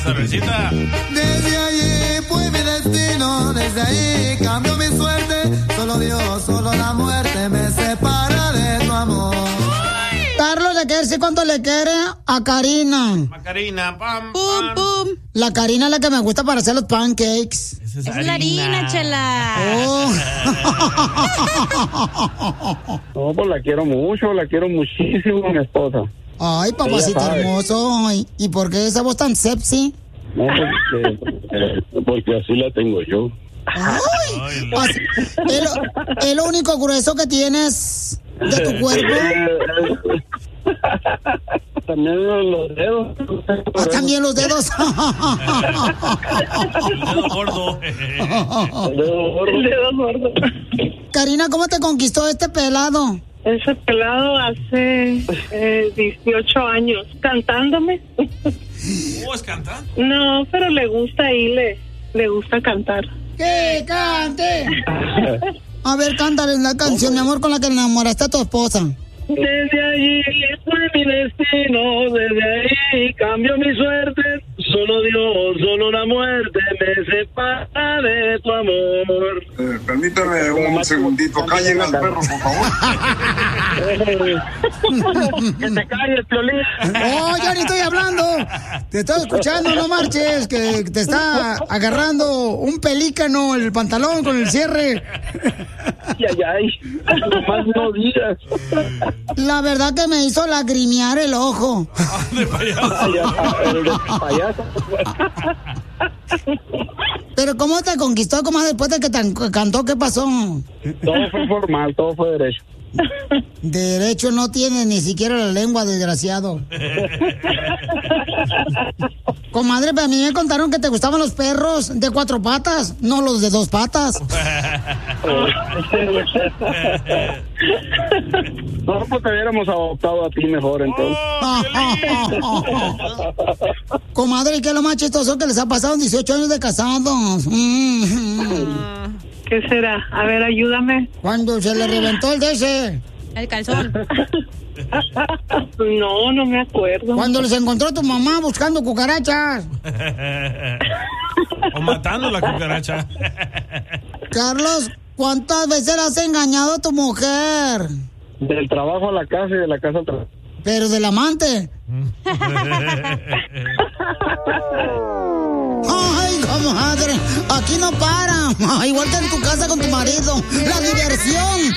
cervecita. Desde allí fue mi destino, desde ahí cambió mi suerte. Solo Dios, solo la muerte me separa de tu amor. Carlos le quiere decir cuánto le quiere a Karina. Macarina, pam, Pum, pam. pum. La Karina es la que me gusta para hacer los pancakes. Esa Es la harina, chela. Oh. No, pues la quiero mucho, la quiero muchísimo, mi esposa. Ay, papacito Ella sabe. hermoso. Ay, ¿y por qué esa voz tan sexy? No, porque así la tengo yo. Ay, así- es lo único grueso que tienes de tu cuerpo. También los dedos. Ah, también los dedos. Dedo gordo. El dedo gordo. Karina, ¿cómo te conquistó este pelado? Ese pelado hace 18 años cantándome. ¿Cómo es cantar? No, pero le gusta y le gusta cantar. ¡Que cante! A ver, cántale una canción, mi amor, con la que enamoraste a tu esposa. Desde allí fue mi destino, desde ahí cambió mi suerte. Solo Dios, solo la muerte me separa de tu amor. Permítame un segundito, callen al perro, por favor. Que se calle, Piolín. ¡Oh, yo ni estoy hablando! Te estoy escuchando, no marches, que te está agarrando un pelícano el pantalón con el cierre. Ay, nomás no digas. La verdad que me hizo lagrimear el ojo. De payaso. El de payaso. Pero ¿cómo te conquistó, comadre, después de que te cantó? ¿Qué pasó? Todo fue formal, todo fue derecho. Derecho no tiene ni siquiera la lengua, desgraciado. Comadre, pero a mí me contaron que te gustaban los perros de 4 patas, no los de 2 patas. No, pues te hubiéramos adoptado a ti mejor, entonces. Comadre, ¿y qué es lo más chistoso que les ha pasado en 18 años de casados? ¿Qué será? A ver, ayúdame. Cuando se le reventó el de ese. El calzón. No, no me acuerdo. Cuando les encontró tu mamá buscando cucarachas. O matando la cucaracha. Carlos, ¿cuántas veces le has engañado a tu mujer? Del trabajo a la casa y de la casa al trabajo. Pero del amante. Ay, comadre, aquí no para. Igual que en tu casa con tu marido. La diversión